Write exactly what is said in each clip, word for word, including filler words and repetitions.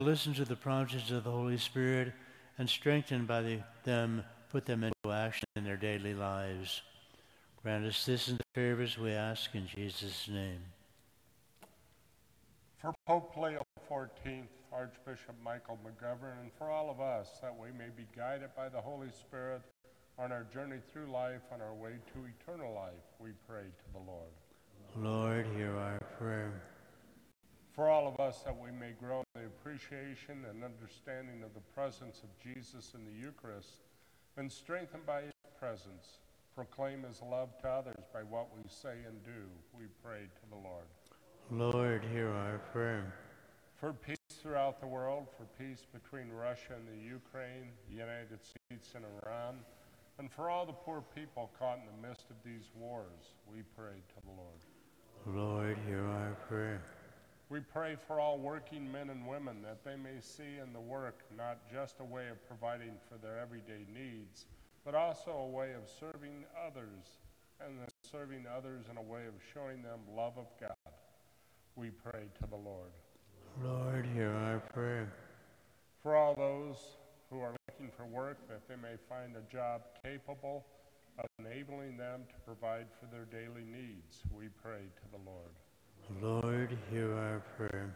listen to the promptings of the Holy Spirit and strengthened by the, them, put them into action in their daily lives. Grant us this in the favors we ask in Jesus' name. For Pope Leo the fourteenth, Archbishop Michael McGovern, and for all of us, that we may be guided by the Holy Spirit on our journey through life, on our way to eternal life, we pray to the Lord. Lord, hear our prayer. For all of us, that we may grow in the appreciation and understanding of the presence of Jesus in the Eucharist, and strengthened by his presence, proclaim his love to others by what we say and do, we pray to the Lord. Lord, hear our prayer. For peace throughout the world, for peace between Russia and the Ukraine, the United States and Iran, and for all the poor people caught in the midst of these wars, we pray to the Lord. Lord, hear our prayer. We pray for all working men and women, that they may see in the work not just a way of providing for their everyday needs, but also a way of serving others, and then serving others in a way of showing them love of God. We pray to the Lord. Lord, hear our prayer. For all those who are looking for work, that they may find a job capable of enabling them to provide for their daily needs, we pray to the Lord. Lord, hear our prayer.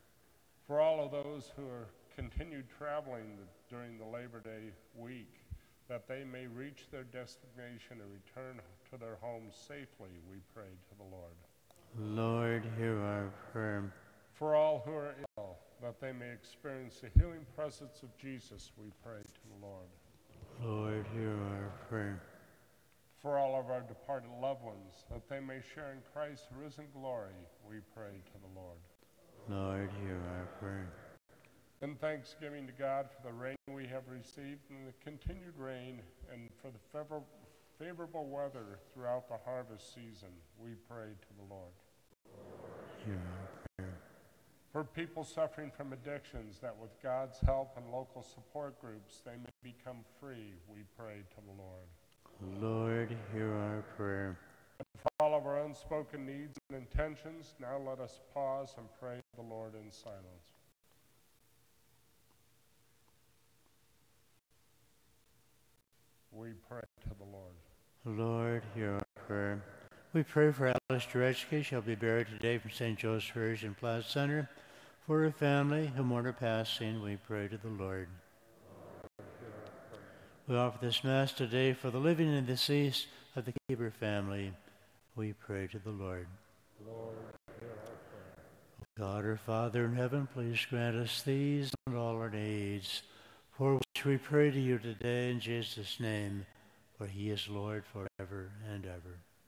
For all of those who are continued traveling during the Labor Day week, that they may reach their destination and return to their homes safely, we pray to the Lord. Lord, hear our prayer. For all who are ill, that they may experience the healing presence of Jesus, we pray to the Lord. Lord, hear our prayer. For all of our departed loved ones, that they may share in Christ's risen glory, we pray to the Lord. Lord, hear our prayer. In thanksgiving to God for the rain we have received and the continued rain, and for the favor- favorable weather throughout the harvest season, we pray to the Lord. Hear our prayer. For people suffering from addictions, that with God's help and local support groups, they may become free, we pray to the Lord. Lord, hear our prayer. And for all of our unspoken needs and intentions, now let us pause and pray to the Lord in silence. We pray to the Lord. Lord, hear our prayer. We pray for Alice Duretsky. She'll be buried today from Saint Joseph's Parish in Plaza Center. For her family who mourn her passing, we pray to the Lord. We offer this Mass today for the living and deceased of the Keeper family. We pray to the Lord. Lord, hear our prayer. God, our Father in heaven, please grant us these and all our needs, for which we pray to you today in Jesus' name, for he is Lord forever and ever.